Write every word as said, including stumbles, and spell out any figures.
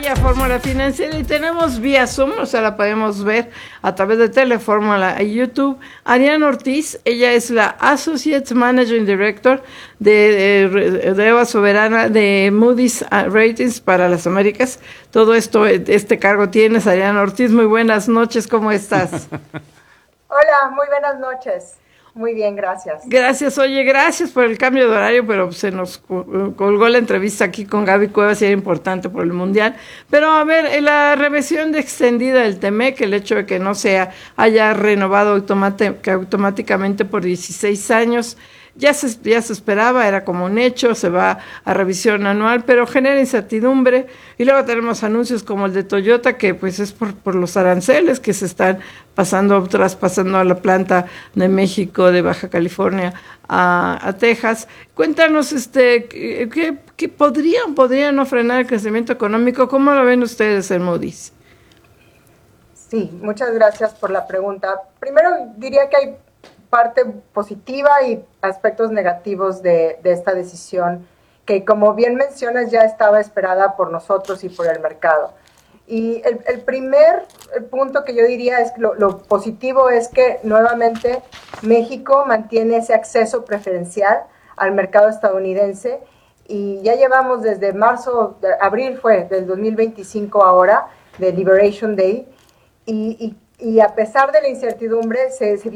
Fórmula Financiera y tenemos vía Zoom, o sea, la podemos ver a través de Telefórmula y YouTube. Ariana Ortiz, ella es la Associate Managing Director de, de, de Eva Soberana de Moody's Ratings para las Américas. Todo esto, este cargo tienes, Ariana Ortiz. Muy buenas noches, ¿cómo estás? Hola, muy buenas noches. Muy bien, gracias. Gracias, oye, gracias por el cambio de horario, pero se nos colgó la entrevista aquí con Gaby Cuevas y era importante por el Mundial. Pero a ver, la revisión de extendida del TEMEC, el hecho de que no se haya renovado automáticamente por dieciséis años, ya se, ya se esperaba, era como un hecho, se va a revisión anual, pero genera incertidumbre. Y luego tenemos anuncios como el de Toyota, que pues es por, por los aranceles que se están pasando, traspasando a la planta de México, de Baja California a, a Texas. Cuéntanos, este, ¿qué, qué podrían, podrían no frenar el crecimiento económico? ¿Cómo lo ven ustedes en Moody's? Sí, muchas gracias por la pregunta. Primero diría que hay parte positiva y aspectos negativos de, de esta decisión, que como bien mencionas ya estaba esperada por nosotros y por el mercado. Y el, el primer punto que yo diría es que lo, lo positivo es que nuevamente México mantiene ese acceso preferencial al mercado estadounidense y ya llevamos desde marzo, abril fue, del dos mil veinticinco ahora, de Liberation Day, y, y, y a pesar de la incertidumbre se, se